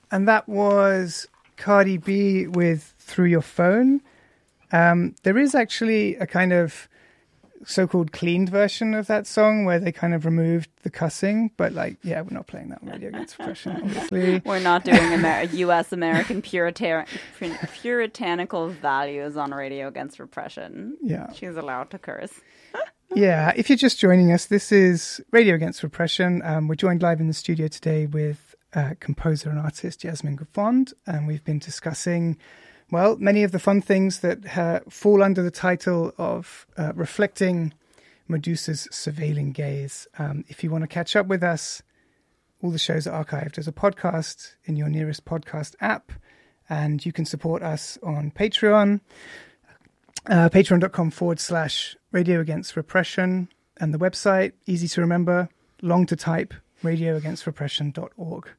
And that was Cardi B with Through Your Phone. There is actually a kind of so-called cleaned version of that song where they kind of removed the cussing. But we're not playing that on Radio Against Repression, obviously. We're not doing U.S. American puritanical values on Radio Against Repression. Yeah. She's allowed to curse. Yeah, if you're just joining us, this is Radio Against Repression. We're joined live in the studio today with composer and artist Yasmin Gafond, and we've been discussing, many of the fun things that fall under the title of reflecting Medusa's surveilling gaze. If you want to catch up with us, all the shows are archived as a podcast in your nearest podcast app, and you can support us on Patreon. Patreon.com/Radio Against Repression, and the website, easy to remember, long to type, radioagainstrepression.org.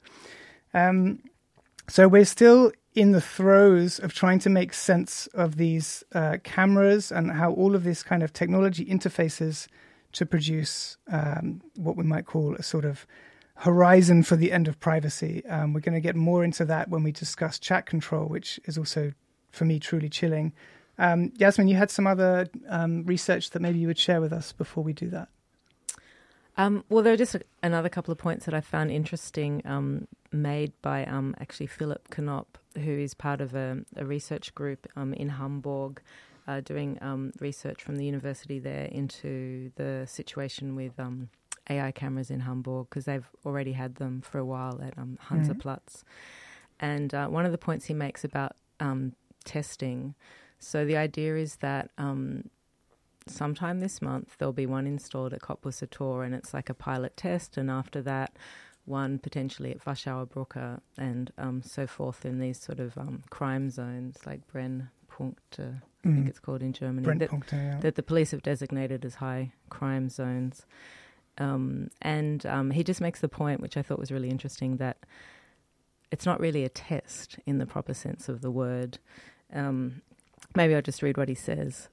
So we're still in the throes of trying to make sense of these cameras and how all of this kind of technology interfaces to produce what we might call a sort of horizon for the end of privacy. We're going to get more into that when we discuss chat control, which is also, for me, truly chilling. Yasmin, you had some other research that maybe you would share with us before we do that. There are just another couple of points that I found interesting made by actually Philip Knop, who is part of a research group in Hamburg doing research from the university there into the situation with AI cameras in Hamburg, because they've already had them for a while at Hansaplatz. And one of the points he makes about testing, so the idea is that sometime this month there'll be one installed at Kopwusser and it's like a pilot test, and after that one potentially at Warschauer Brücke and so forth in these sort of crime zones like Brennpunkte, I think it's called in Germany, that the police have designated as high crime zones. And he just makes the point, which I thought was really interesting, that it's not really a test in the proper sense of the word. Maybe I'll just read what he says.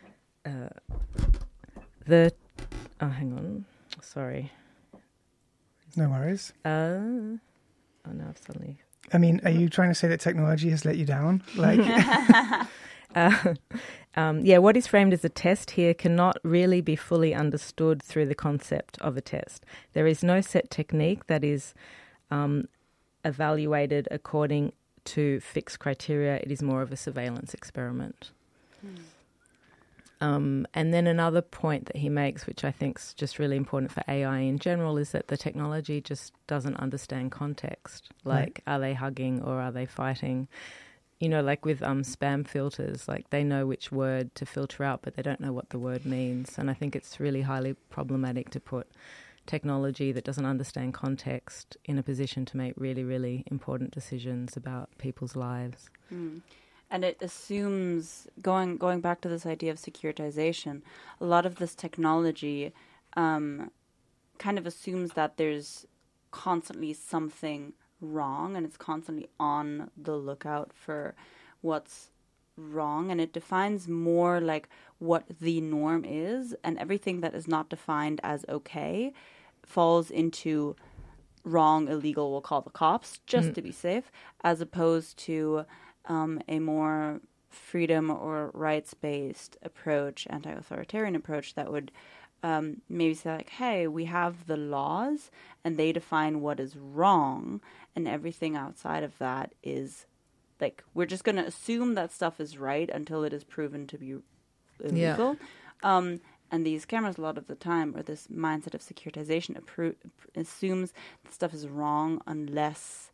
Hang on. Sorry. No worries. No, I've suddenly... I mean, are you trying to say that technology has let you down? What is framed as a test here cannot really be fully understood through the concept of a test. There is no set technique that is evaluated according to fixed criteria. It is more of a surveillance experiment. And then another point that he makes, which I think is just really important for AI in general, is that the technology just doesn't understand context. Like, Are they hugging or are they fighting? You know, like with spam filters, like they know which word to filter out, but they don't know what the word means. And I think it's really highly problematic to put technology that doesn't understand context in a position to make really, really important decisions about people's lives. And it assumes, going back to this idea of securitization, a lot of this technology kind of assumes that there's constantly something wrong, and it's constantly on the lookout for what's wrong, and it defines more like what the norm is, and everything that is not defined as okay falls into wrong, illegal, we'll call the cops, just to be safe, as opposed to a more freedom or rights-based approach, anti-authoritarian approach that would maybe say like, hey, we have the laws and they define what is wrong, and everything outside of that is like, we're just going to assume that stuff is right until it is proven to be illegal. Yeah. And these cameras, a lot of the time, or this mindset of securitization assumes that stuff is wrong unless,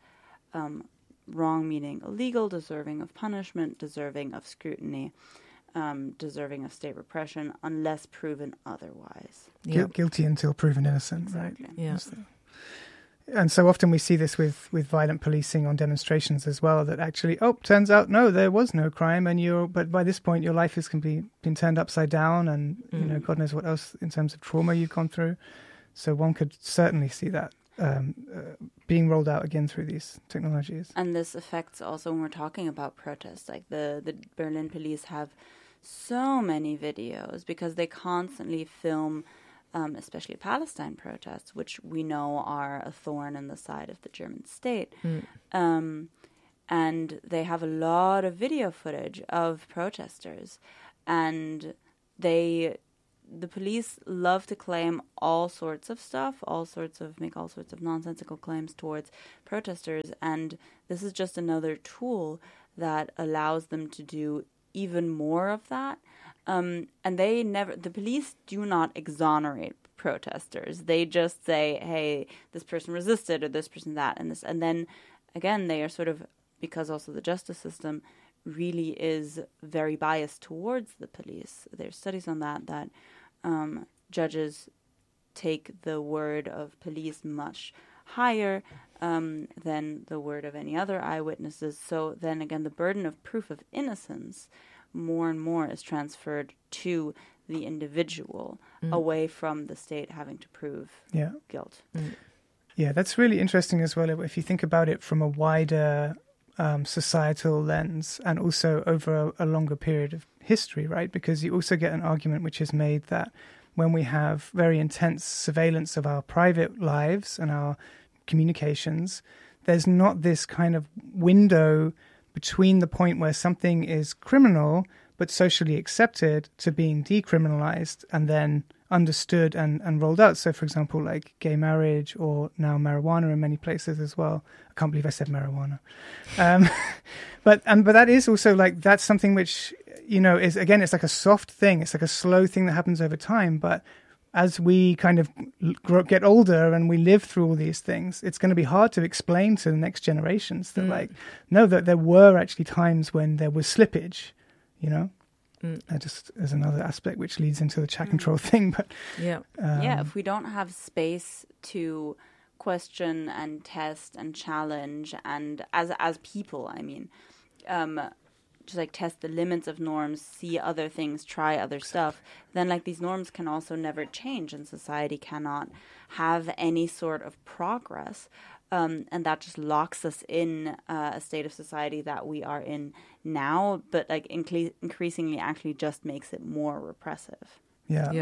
wrong meaning illegal, deserving of punishment, deserving of scrutiny, deserving of state repression, unless proven otherwise. Guilty until proven innocent, exactly. Right? Yeah. And so often we see this with violent policing on demonstrations as well, that actually, turns out, no, there was no crime, but by this point your life has been turned upside down, and you know, God knows what else in terms of trauma you've gone through. So one could certainly see that being rolled out again through these technologies. And this affects also when we're talking about protests, like the Berlin police have so many videos because they constantly film especially Palestine protests, which we know are a thorn in the side of the German state. And they have a lot of video footage of protesters, and the police love to claim all sorts of stuff, make all sorts of nonsensical claims towards protesters, and this is just another tool that allows them to do even more of that. And the police do not exonerate protesters. They just say, hey, this person resisted, or this person that, and this, and then again, they are sort of, because also the justice system really is very biased towards the police. There's studies on that judges take the word of police much higher than the word of any other eyewitnesses. So then again, the burden of proof of innocence more and more is transferred to the individual, away from the state having to prove guilt. Yeah, that's really interesting as well, if you think about it from a wider societal lens, and also over a longer period of history, right? Because you also get an argument which is made that when we have very intense surveillance of our private lives and our communications, there's not this kind of window between the point where something is criminal but socially accepted to being decriminalized and then understood and rolled out. So, for example, like gay marriage, or now marijuana in many places as well. I can't believe I said marijuana. But that is also like, that's something which, is, again, it's like a soft thing. It's like a slow thing that happens over time. But as we kind of get older and we live through all these things, it's going to be hard to explain to the next generations that that there were actually times when there was slippage, just as another aspect which leads into the chat control thing. But if we don't have space to question and test and challenge, and as people, I mean, just like test the limits of norms, see other things, try other stuff, then like these norms can also never change, and society cannot have any sort of progress. And that just locks us in a state of society that we are in now, but like increasingly actually just makes it more repressive. Yeah.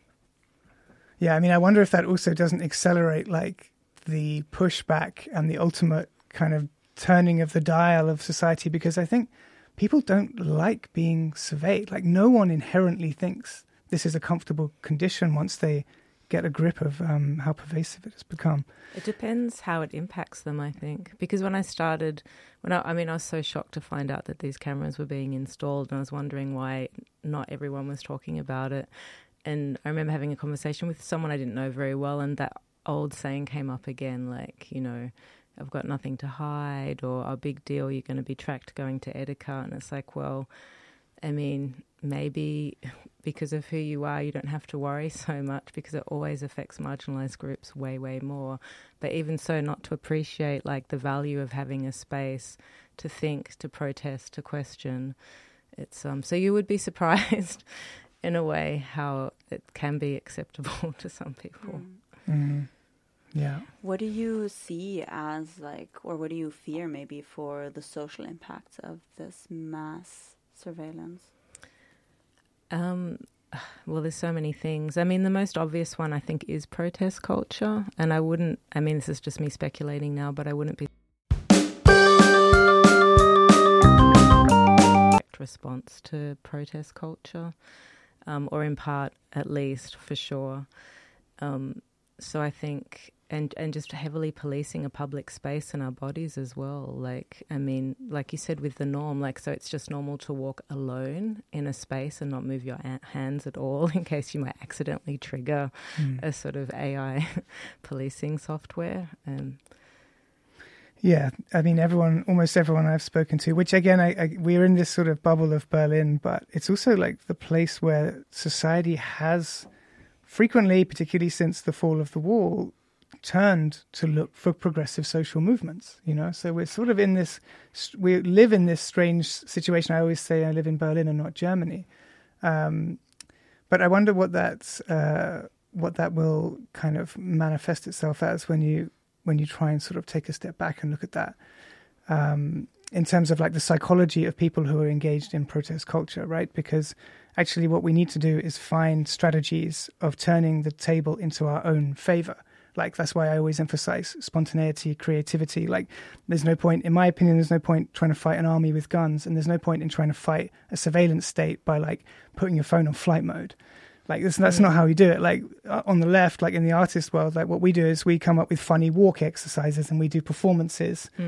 I mean, I wonder if that also doesn't accelerate like the pushback and the ultimate kind of turning of the dial of society, because I think people don't like being surveyed. Like, no one inherently thinks this is a comfortable condition once they get a grip of how pervasive it has become. It depends how it impacts them, I think. Because when I started, I was so shocked to find out that these cameras were being installed, and I was wondering why not everyone was talking about it. And I remember having a conversation with someone I didn't know very well, and that old saying came up again, like, I've got nothing to hide, or a big deal, you're going to be tracked going to Edeka. And it's like, well, I mean, maybe because of who you are, you don't have to worry so much, because it always affects marginalised groups way, way more. But even so, not to appreciate like the value of having a space to think, to protest, to question. It's so you would be surprised in a way how it can be acceptable to some people. Yeah. What do you see as or what do you fear maybe for the social impacts of this mass surveillance? Well, there's so many things. I mean, the most obvious one, I think, is protest culture. And this is just me speculating now, but I wouldn't be response to protest culture, or in part, at least, for sure. So I think, and just heavily policing a public space in our bodies as well. Like, I mean, like you said with the norm, so it's just normal to walk alone in a space and not move your hands at all in case you might accidentally trigger a sort of AI policing software. Yeah, I mean, almost everyone I've spoken to, which again, we're in this sort of bubble of Berlin, but it's also like the place where society has frequently, particularly since the fall of the wall, turned to look for progressive social movements, So we're sort of we live in this strange situation. I always say I live in Berlin and not Germany. But I wonder what that will kind of manifest itself as when you try and sort of take a step back and look at that. in terms of like the psychology of people who are engaged in protest culture, right? Because actually what we need to do is find strategies of turning the table into our own favor. Like, that's why I always emphasize spontaneity, creativity. Like, there's no point, in my opinion, there's no point trying to fight an army with guns, and there's no point in trying to fight a surveillance state by like putting your phone on flight mode. Like, that's not how we do it. Like, on the left, like in the artist world, like what we do is we come up with funny walk exercises and we do performances